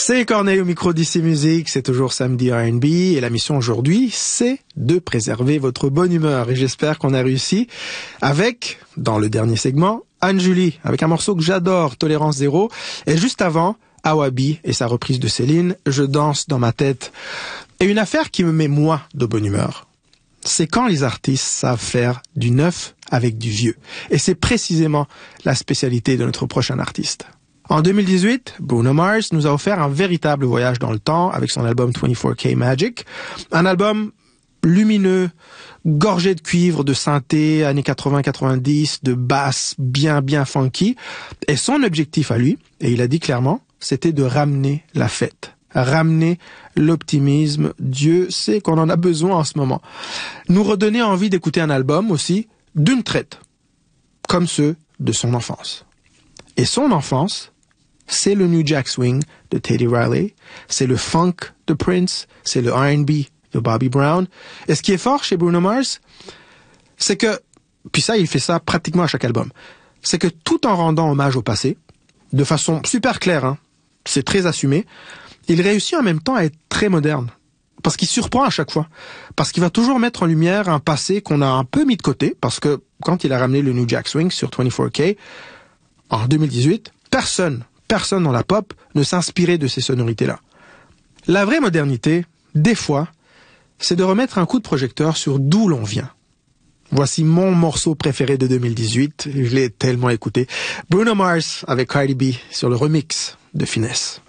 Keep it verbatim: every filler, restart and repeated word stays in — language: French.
C'est Corneille au micro d'I C Musique, c'est toujours samedi R and B et la mission aujourd'hui, c'est de préserver votre bonne humeur et j'espère qu'on a réussi avec, dans le dernier segment, Anne-Julie, avec un morceau que j'adore, Tolérance Zéro, et juste avant, Awabi et sa reprise de Céline, Je danse dans ma tête. Et une affaire qui me met moi de bonne humeur, c'est quand les artistes savent faire du neuf avec du vieux. Et c'est précisément la spécialité de notre prochain artiste. En deux mille dix-huit, Bruno Mars nous a offert un véritable voyage dans le temps avec son album vingt-quatre K Magic, un album lumineux, gorgé de cuivre, de synthé, années quatre-vingts quatre-vingt-dix, de basse bien bien funky. Et son objectif à lui, et il a dit clairement, c'était de ramener la fête, ramener l'optimisme. Dieu sait qu'on en a besoin en ce moment. Nous redonner envie d'écouter un album aussi d'une traite, comme ceux de son enfance. Et son enfance, c'est le New Jack Swing de Teddy Riley, c'est le funk de Prince, c'est le R and B de Bobby Brown. Et ce qui est fort chez Bruno Mars, c'est que, puis ça, il fait ça pratiquement à chaque album, c'est que tout en rendant hommage au passé, de façon super claire, hein, c'est très assumé, il réussit en même temps à être très moderne. Parce qu'il surprend à chaque fois. Parce qu'il va toujours mettre en lumière un passé qu'on a un peu mis de côté, parce que quand il a ramené le New Jack Swing sur vingt-quatre K, en deux mille dix-huit, personne, personne dans la pop ne s'inspirait de ces sonorités-là. La vraie modernité, des fois, c'est de remettre un coup de projecteur sur d'où l'on vient. Voici mon morceau préféré de deux mille dix-huit, je l'ai tellement écouté. Bruno Mars avec Cardi B sur le remix de Finesse.